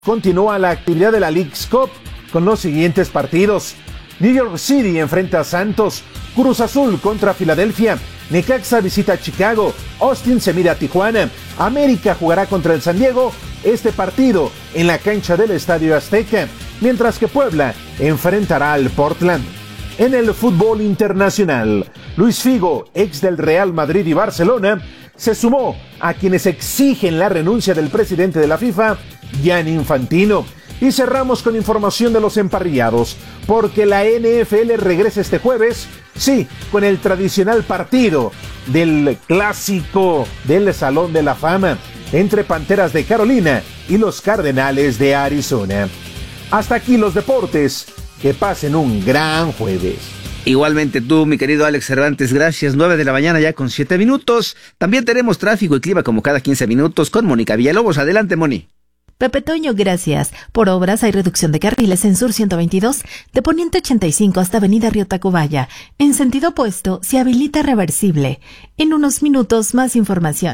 Continúa la actividad de la Leagues Cup con los siguientes partidos. New York City enfrenta a Santos, Cruz Azul contra Filadelfia, Necaxa visita a Chicago, Austin se mide a Tijuana, América jugará contra el San Diego, este partido en la cancha del Estadio Azteca, mientras que Puebla enfrentará al Portland. En el fútbol internacional, Luis Figo, ex del Real Madrid y Barcelona, se sumó a quienes exigen la renuncia del presidente de la FIFA, Gianni Infantino. Y cerramos con información de los emparrillados, porque la NFL regresa este jueves, sí, con el tradicional partido del clásico del Salón de la Fama, entre Panteras de Carolina y los Cardenales de Arizona. Hasta aquí los deportes, que pasen un gran jueves. Igualmente tú, mi querido Alex Cervantes, gracias. 9 de la mañana ya con 7 minutos. También tenemos tráfico y clima como cada 15 minutos con Mónica Villalobos. Adelante, Moni. Pepe Toño, gracias. Por obras hay reducción de carriles en Sur 122, de Poniente 85 hasta Avenida Río Tacubaya. En sentido opuesto, se habilita reversible. En unos minutos, más información.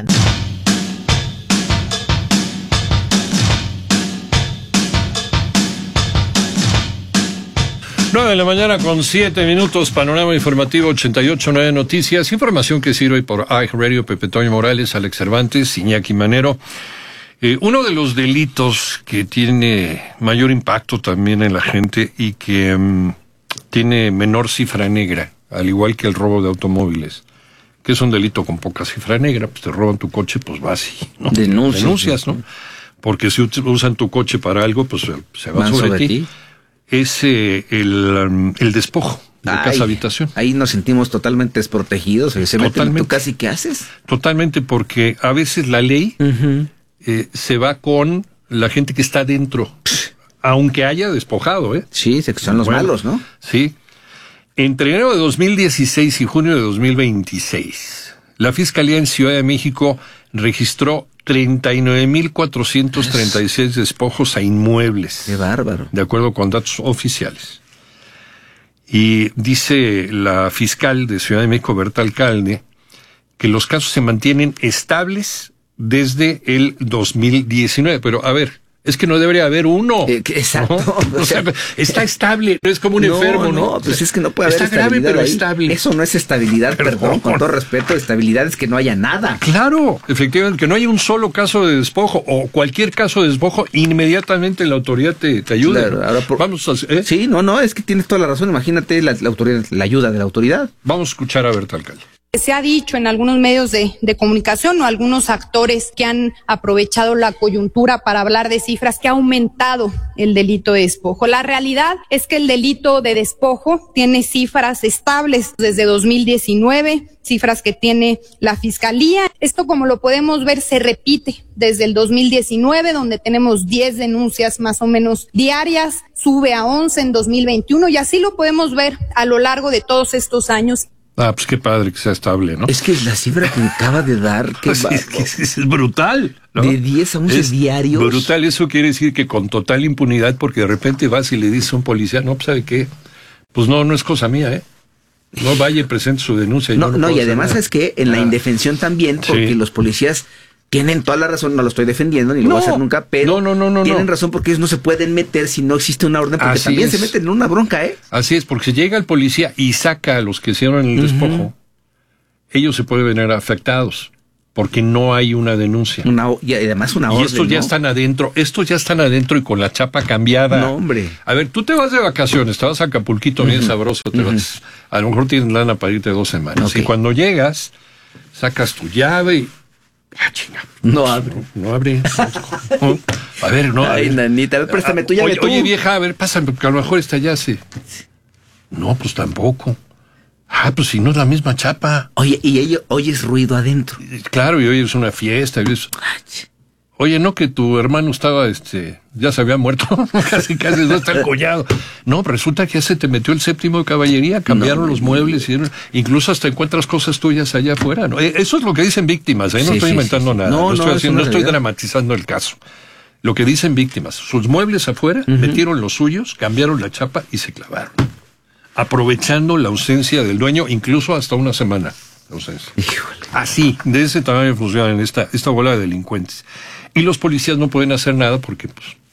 9 de la mañana con 7 minutos, panorama informativo 88.9 Noticias, información que sirve por iHeartRadio, Pepe Toño Morales, Alex Cervantes, Iñaki Manero. Uno de los delitos que tiene mayor impacto también en la gente y que tiene menor cifra negra, al igual que el robo de automóviles, que es un delito con poca cifra negra, pues te roban tu coche, pues vas y ¿no? denuncias, ¿no? Porque si usan tu coche para algo, pues se va sobre ti. Es el despojo de casa habitación. Ahí nos sentimos totalmente desprotegidos. Se meten en tu casa y ¿qué haces? Totalmente, porque a veces la ley se va con la gente que está dentro, aunque haya despojado, ¿eh? Sí, son los malos, ¿no? Sí. Entre enero de 2016 y junio de 2026, la Fiscalía en Ciudad de México registró 39,436 despojos a inmuebles. ¡Qué bárbaro! De acuerdo con datos oficiales. Y dice la fiscal de Ciudad de México, Berta Alcalde, que los casos se mantienen estables desde el 2019. Pero, a ver, es que no debería haber uno. Exacto. ¿No? O sea, está estable, es como un enfermo, ¿no? No, pues es que no puede haber estabilidad. Está grave, pero ahí. Estable. Eso no es estabilidad, perdón, con todo respeto, estabilidad es que no haya nada. Claro, efectivamente, que no haya un solo caso de despojo o cualquier caso de despojo, inmediatamente la autoridad te ayuda. Claro, ahora vamos a, Sí, es que tienes toda la razón, imagínate la autoridad, la ayuda de la autoridad. Vamos a escuchar a Berta Alcalde. Se ha dicho en algunos medios de comunicación o algunos actores que han aprovechado la coyuntura para hablar de cifras que ha aumentado el delito de despojo. La realidad es que el delito de despojo tiene cifras estables desde 2019, cifras que tiene la Fiscalía. Esto, como lo podemos ver, se repite desde el 2019, donde tenemos 10 denuncias más o menos diarias, sube a 11 en 2021 y así lo podemos ver a lo largo de todos estos años. Pues qué padre que sea estable, ¿no? Es que la cifra que me acaba de dar, es brutal, ¿no? De 10 a 11 diarios. Brutal, eso quiere decir que con total impunidad, porque de repente vas y le dices a un policía, no, pues ¿sabe qué? Pues no es cosa mía, ¿eh? No vaya y presente su denuncia. Y además es que en la indefensión también, porque los policías tienen toda la razón, no lo estoy defendiendo, ni lo voy a hacer nunca, pero tienen razón porque ellos no se pueden meter si no existe una orden, porque también se meten en una bronca, ¿eh? Así es, porque si llega el policía y saca a los que hicieron el despojo, ellos se pueden ver afectados, porque no hay una denuncia. Y además una orden, y estos ya están adentro, y con la chapa cambiada. No, hombre. A ver, tú te vas de vacaciones, te vas a Acapulquito bien sabroso, te vas, a lo mejor tienes lana para irte 2 semanas, y cuando llegas, sacas tu llave y chinga. No abre. A ver, no. Ay, nanita, a ver, préstame tu llave. Oye, vieja, a ver, pásame, porque a lo mejor está allá así. No, pues tampoco. Pues si no es la misma chapa. Oye, y oyes ruido adentro. Claro, y oyes una fiesta. Oye, ¿no que tu hermano estaba, ya se había muerto? casi no está el collado. No, resulta que ya se te metió el séptimo de caballería, cambiaron los muebles, incluso hasta encuentras cosas tuyas allá afuera, ¿no? Eso es lo que dicen víctimas, ¿eh? No estoy inventando nada, no estoy dramatizando el caso. Lo que dicen víctimas, sus muebles afuera, metieron los suyos, cambiaron la chapa y se clavaron. Aprovechando la ausencia del dueño, incluso hasta una semana de ausencia. Híjole. Así, de ese tamaño funcionan esta bola de delincuentes. Y los policías no pueden hacer nada porque, pues,